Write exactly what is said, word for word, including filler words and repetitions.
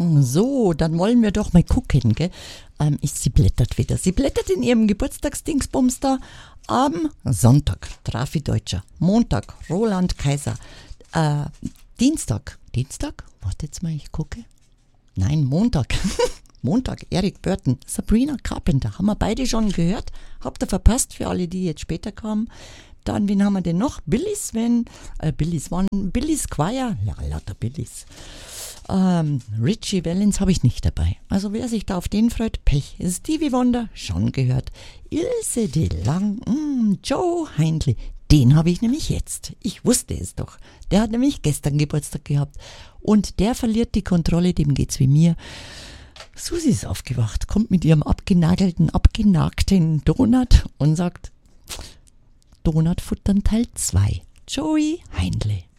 So, dann wollen wir doch mal gucken, gell? Ähm, ich, sie blättert wieder. Sie blättert in ihrem Geburtstagsdingsbums da. Am Sonntag, Trafi Deutscher. Montag, Roland Kaiser. Äh, Dienstag, Dienstag? Warte jetzt mal, ich gucke. Nein, Montag. Montag, Eric Burton, Sabrina Carpenter. Haben wir beide schon gehört? Habt ihr verpasst für alle, die jetzt später kamen? Dann, wen haben wir denn noch? Billy Sven, äh, Billy Swan, Billy Squire. Ja, lauter Billys. Ähm, Richie Valens habe ich nicht dabei. Also wer sich da auf den freut, Pech. Stevie Wonder, schon gehört. Ilse de Lang, mm, Joe Hindley, den habe ich nämlich jetzt. Ich wusste es doch. Der hat nämlich gestern Geburtstag gehabt. Und der verliert die Kontrolle, dem geht's wie mir. Susi ist aufgewacht, kommt mit ihrem abgenagelten, abgenagten Donut und sagt, Donut futtern Teil zwei. Joey Hindley.